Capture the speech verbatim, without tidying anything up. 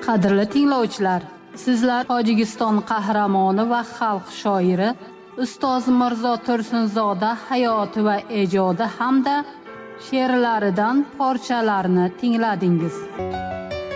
Qadrli tinglovchilar, sizlar Tojikiston qahramoni va xalq shoiri Ustoz Mirzo Tursunzoda hayoti va ijodi hamda she'rlaridan parchalarni tingladingiz.